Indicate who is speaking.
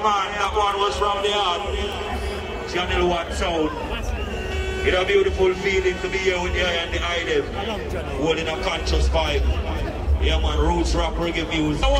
Speaker 1: man, that one was from the heart. Channel 1 sound. It's a beautiful feeling to be here with the eye and the eye them. Holding a conscious vibe. Yeah man, roots rap reggae music.